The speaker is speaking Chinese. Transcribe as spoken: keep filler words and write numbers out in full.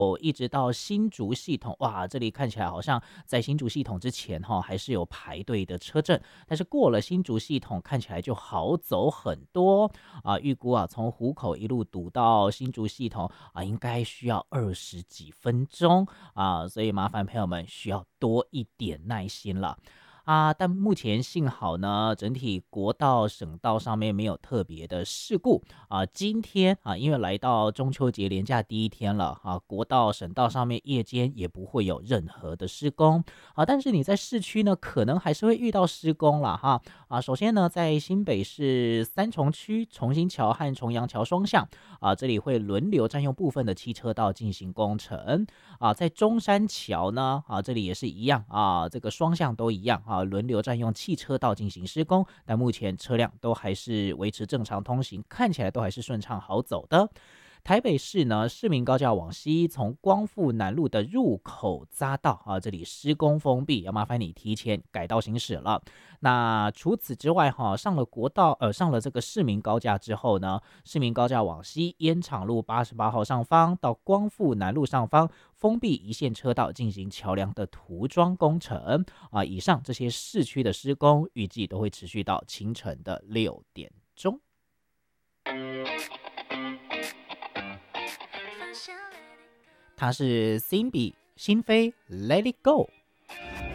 一直到新竹系统，哇，这里看起来好像在新竹系统之前哈，还是有排队的车阵，但是过了新竹系统，看起来就好走很多啊。预估啊，从湖口一路堵到新竹系统啊，应该需要二十几分钟啊，所以麻烦朋友们需要多一点耐心了。啊，但目前幸好呢，整体国道、省道上面没有特别的事故啊。今天啊，因为来到中秋节连假第一天了啊，国道、省道上面夜间也不会有任何的施工啊。但是你在市区呢，可能还是会遇到施工了哈啊。首先呢，在新北市三重区重新桥和重阳桥双向啊，这里会轮流占用部分的汽车道进行工程啊。在中山桥呢啊，这里也是一样啊，这个双向都一样。啊，轮流占用汽车道进行施工，但目前车辆都还是维持正常通行，看起来都还是顺畅好走的。台北市呢，市民高架往西，从光复南路的入口匝道啊，这里施工封闭，要麻烦你提前改道行驶了。那除此之外哈，上了国道，呃，上了这个市民高架之后呢，市民高架往西，烟厂路八十八号上方到光复南路上方，封闭一线车道进行桥梁的涂装工程啊。以上这些市区的施工，预计都会持续到清晨的六点钟。它是 Simbi 心扉 Let It Go。